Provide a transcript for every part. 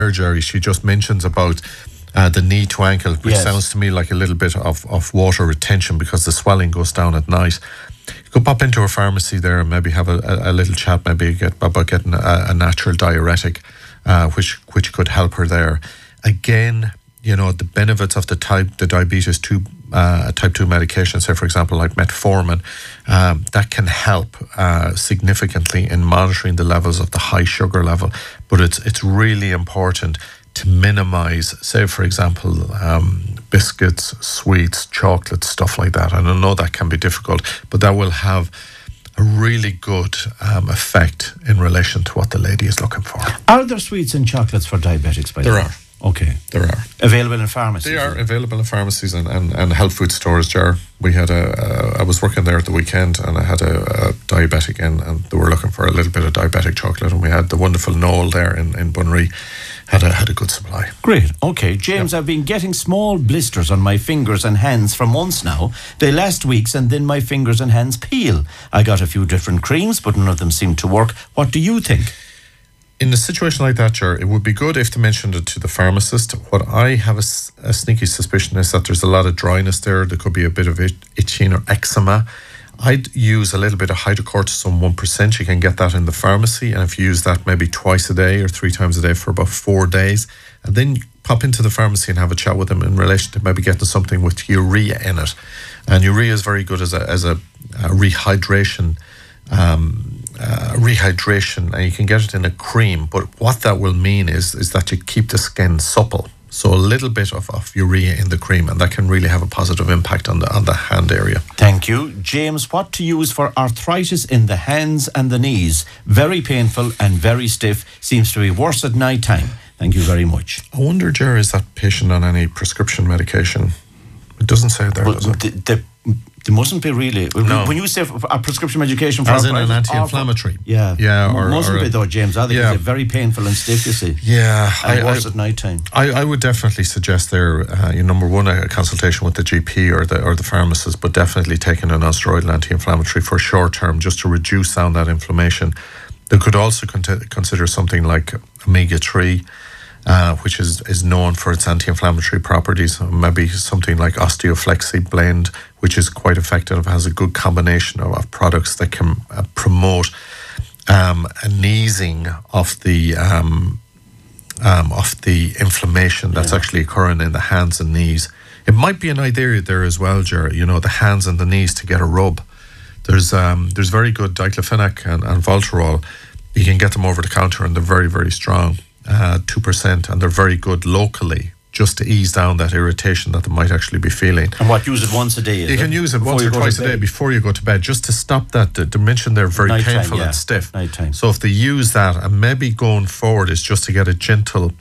Jerry, she just mentions about the knee to ankle, which sounds to me like a little bit of water retention because the swelling goes down at night. You could pop into a pharmacy there and maybe have a little chat, maybe about getting a natural diuretic, which could help her there. Again, you know, the benefits of the diabetes type 2 medication, say for example like metformin, that can help significantly in monitoring the levels of the high sugar level. But it's really important to minimize, say for example, biscuits, sweets, chocolates, stuff like that. And I know that can be difficult, but that will have a really good effect in relation to what the lady is looking for. Are there sweets and chocolates for diabetics, by the way? There are. Okay. There are. Available in pharmacies? They are available in pharmacies and health food stores, Jar. We had I was working there at the weekend and I had a diabetic in and they were looking for a little bit of diabetic chocolate and we had the wonderful Noel there in Bunree. Had a good supply. Great. Okay. James, I've been getting small blisters on my fingers and hands for months now. They last weeks and then my fingers and hands peel. I got a few different creams, but none of them seem to work. What do you think? In a situation like that, Ger, it would be good if they mentioned it to the pharmacist. What I have a sneaky suspicion is that there's a lot of dryness there. There could be a bit of itching or eczema. I'd use a little bit of hydrocortisone 1%. You can get that in the pharmacy. And if you use that maybe twice a day or 3 times a day for about 4 days, and then pop into the pharmacy and have a chat with them in relation to maybe getting something with urea in it. And urea is very good as a rehydration, and you can get it in a cream. But what that will mean is that you keep the skin supple. So a little bit of urea in the cream, and that can really have a positive impact on the hand area. Thank you. James, what to use for arthritis in the hands and the knees? Very painful and very stiff. Seems to be worse at night time. Thank you very much. I wonder, Ger, is that patient on any prescription medication? It doesn't say there, does it? There mustn't be really. No. When you say a prescription medication for as in an anti-inflammatory. Yeah. Mustn't be though, James. I think it's very painful and stiff, you see. Yeah. And worse at night time. I would definitely suggest there, number one, a consultation with the GP or the pharmacist, but definitely taking a non-steroidal anti-inflammatory for short term just to reduce down that inflammation. They could also consider something like omega-3, which is known for its anti-inflammatory properties. Maybe something like Osteoflexi blend, which is quite effective, has a good combination of products that can promote an easing of the inflammation that's actually occurring in the hands and knees. It might be an idea there as well, Jerry, the hands and the knees to get a rub. There's very good diclofenac and Voltarol. You can get them over the counter and they're very, very strong. 2%, and they're very good locally just to ease down that irritation that they might actually be feeling. And use it once a day? You can use it once or twice a day before you go to bed, just to stop that. They mentioned they're very painful and stiff. Nighttime. So if they use that, and maybe going forward is just to get a gentle,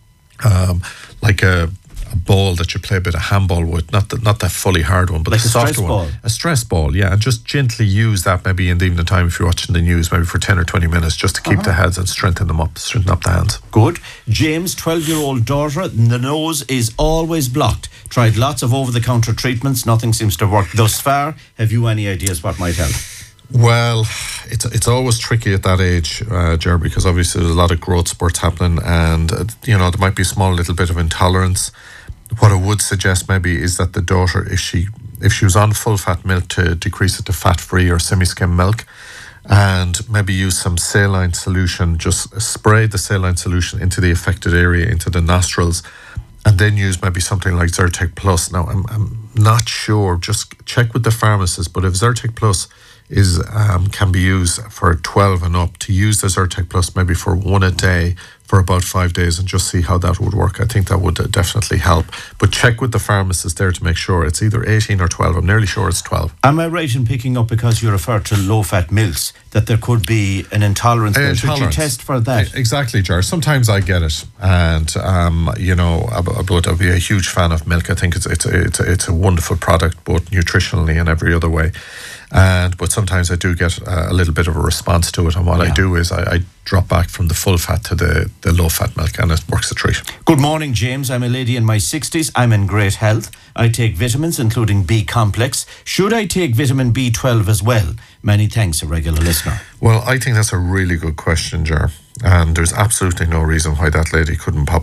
like a ball that you play a bit of handball with, not that fully hard one, but like the softer one. A stress ball, yeah, and just gently use that maybe in the evening time if you're watching the news, maybe for 10 or 20 minutes, just to keep the heads and strengthen up the hands. Good. James, 12-year-old daughter, the nose is always blocked. Tried lots of over-the-counter treatments, nothing seems to work thus far. Have you any ideas what might help? Well, it's always tricky at that age, Ger, because obviously there's a lot of growth spurts happening, and there might be a small little bit of intolerance. What I would suggest maybe is that the daughter, if she was on full fat milk, to decrease it to fat-free or semi-skim milk, and maybe use some saline solution. Just spray the saline solution into the affected area, into the nostrils, and then use maybe something like Zyrtec Plus. Now, I'm not sure. Just check with the pharmacist. But if Zyrtec Plus can be used for 12 and up, to use the Zyrtec Plus maybe for 1 a day for about 5 days and just see how that would work. I think that would definitely help. But check with the pharmacist there to make sure it's either 18 or 12. I'm nearly sure it's 12. Am I right in picking up, because you referred to low-fat milks, that there could be an intolerance there? Should you test for that? Exactly, Jar. Sometimes I get it. And, I'd be a huge fan of milk. I think it's a wonderful product, both nutritionally and every other way. But sometimes I do get a little bit of a response to it, and what I do is I drop back from the full fat to the low fat milk, and it works a treat. Good morning, James. I'm a lady in my 60s. I'm in great health. I take vitamins, including B complex. Should I take vitamin B12 as well? Many thanks, a regular listener. Well, I think that's a really good question, Ger. And there's absolutely no reason why that lady couldn't pop